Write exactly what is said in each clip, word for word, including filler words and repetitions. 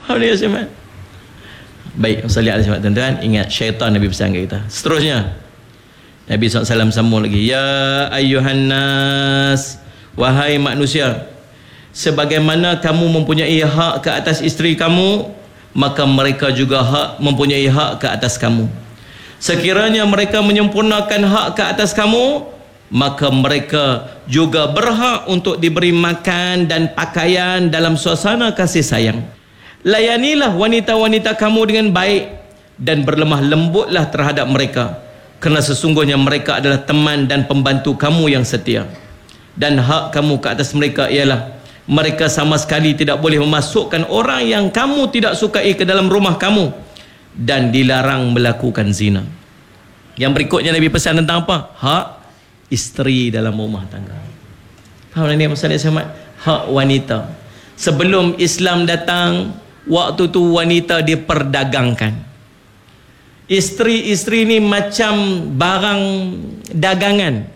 Faham dia Syekh? Baik, salli alaihi wasallam. Tuan-tuan, ingat syaitan Nabi pesan kat kita. Seterusnya Nabi sallallahu alaihi wasallam sambung lagi, ya ayyuhan nas, wahai manusia, sebagaimana kamu mempunyai hak ke atas isteri kamu, maka mereka juga hak mempunyai hak ke atas kamu. Sekiranya mereka menyempurnakan hak ke atas kamu, maka mereka juga berhak untuk diberi makan dan pakaian dalam suasana kasih sayang. Layanilah wanita-wanita kamu dengan baik dan berlemah lembutlah terhadap mereka, kerana sesungguhnya mereka adalah teman dan pembantu kamu yang setia. Dan hak kamu ke atas mereka ialah mereka sama sekali tidak boleh memasukkan orang yang kamu tidak sukai ke dalam rumah kamu, dan dilarang melakukan zina. Yang berikutnya Nabi pesan tentang apa? Hak isteri dalam rumah tangga. Faham ni masalah Ahmad? Hak wanita. Sebelum Islam datang, waktu tu wanita diperdagangkan. Isteri-isteri ni macam barang dagangan.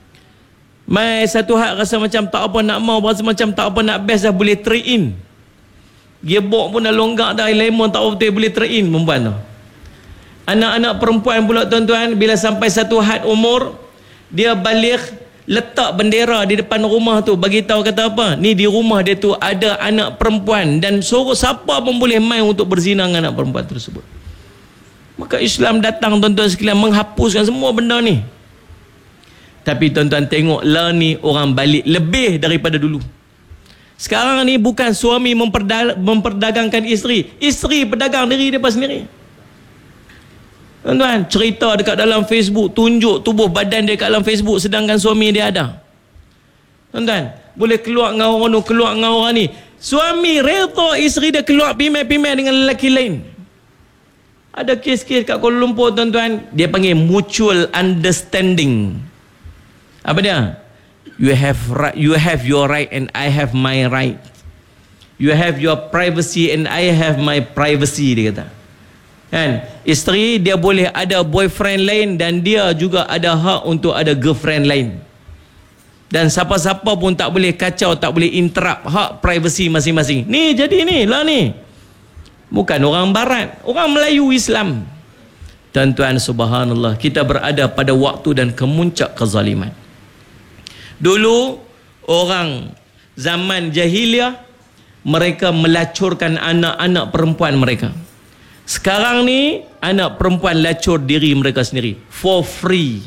Mai satu hak rasa macam tak apa nak mau, rasa macam tak apa nak best dah boleh trade in. Gearbox pun dah longgak dah, lemon tak apa betul boleh trade in perempuan tu. Anak-anak perempuan pula tuan-tuan, bila sampai satu had umur, dia balik, letak bendera di depan rumah tu, bagi tahu kata apa? Ni di rumah dia tu ada anak perempuan, dan suruh siapa pun boleh main untuk berzina dengan anak perempuan tersebut. Maka Islam datang tuan-tuan sekalian menghapuskan semua benda ni. Tapi tuan-tuan tengok lah ni orang balik lebih daripada dulu. Sekarang ni bukan suami memperda memperdagangkan isteri, isteri pedagang diri dia sendiri. Tuan-tuan, cerita dekat dalam Facebook, tunjuk tubuh badan dia kat dalam Facebook, sedangkan suami dia ada. Tuan-tuan, boleh keluar dengan orang tu, keluar dengan orang ni. Suami reta isteri dia keluar pimai-pimai dengan lelaki lain. Ada kes-kes kat Kuala Lumpur tuan-tuan, dia panggil mutual understanding. Apa dia? You have right, you have your right and I have my right. You have your privacy and I have my privacy, dia kata. Kan? Isteri dia boleh ada boyfriend lain dan dia juga ada hak untuk ada girlfriend lain. Dan siapa-siapa pun tak boleh kacau, tak boleh interrupt hak privacy masing-masing. Ni jadi ni lah ni. Bukan orang barat, orang Melayu Islam. Tuan-tuan subhanallah, kita berada pada waktu dan kemuncak kezaliman. Dulu orang zaman jahiliah, mereka melacurkan anak-anak perempuan mereka. Sekarang ni anak perempuan lacur diri mereka sendiri for free.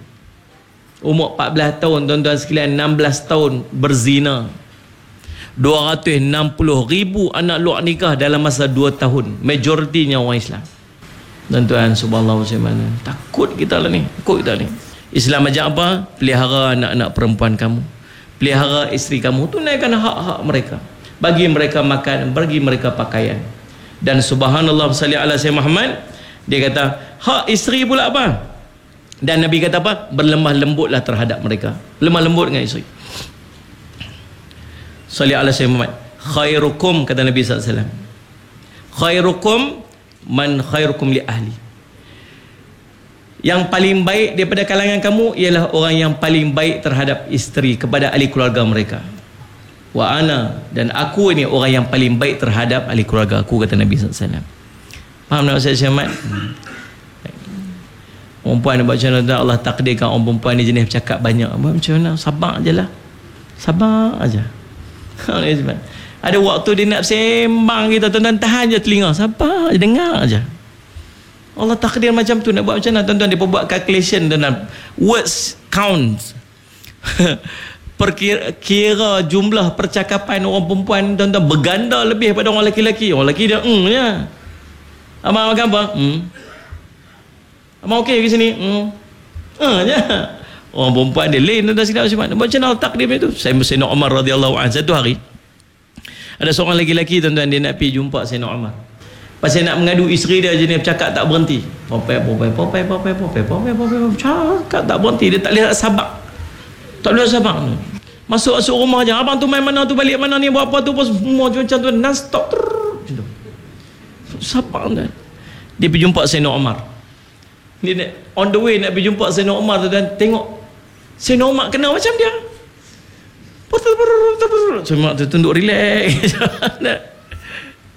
Umur empat belas tahun tuan-tuan sekalian, enam belas tahun berzina. dua ratus enam puluh ribu anak luar nikah dalam masa dua tahun. Majoritinya orang Islam. Tuan-tuan subhanallah, takut kita lah ni, takut kita ni. Islam ajak apa? Pelihara anak-anak perempuan kamu, pelihara isteri kamu, tunaikan hak-hak mereka, bagi mereka makan, bagi mereka pakaian. Dan subhanallah salli ala sayyidina Muhammad, dia kata hak isteri pula apa? Dan Nabi kata apa? Berlemah lembutlah terhadap mereka. Lemah lembut dengan isteri. Salli ala sayyidina Muhammad. Khairukum, kata Nabi sallallahu alaihi wasallam, khairukum man khairukum li ahli. Yang paling baik daripada kalangan kamu ialah orang yang paling baik terhadap isteri, kepada ahli keluarga mereka. Wa ana, dan aku ini orang yang paling baik terhadap ahli keluarga aku, kata Nabi sallallahu alaihi wasallam. Faham tak Ustaz Syahmat? Perempuan macam mana Allah takdirkan orang perempuan ni jenis bercakap banyak. Macam mana? Sabar je lah. Sabar aja. Ada waktu dia nak sembang kita, tuan-tuan tahan je telinga. Sabar je, dengar aja. Allah takdir macam tu. Nak buat macam mana tuan-tuan? Dia buat calculation tuan-tuan. Words count. Perkira kira jumlah percakapan orang perempuan tuan-tuan berganda lebih daripada orang lelaki-lelaki. Orang lelaki dia hmm je. Abang makan apa? Hmm. Abang okey ke sini? Hmm. Ha je. Orang perempuan dia lain tuan-tuan sekalian macam mana? Macam mana takdir itu? Saya Sayyidina Umar radhiyallahu anhu, satu hari ada seorang lelaki tuan-tuan, dia nak pergi jumpa Sayyidina Umar. Pasal nak mengadu isteri dia, jenis bercakap tak berhenti. Popai, popai, popai, popai, popai, popai, popai, cakap tak berhenti. Dia tak boleh sabar. Tak boleh sabar. Masuk-masuk rumah je. Abang tu main mana tu, balik mana ni, buat apa tu, semua macam tu, non-stop. Sabar tuan. Dia pergi jumpa Sayyidina Umar. Dia nak, on the way nak pergi jumpa Sayyidina Umar tu, dan tengok Sayyidina Umar kena macam dia. Sayyidina Umar tu tunduk relax.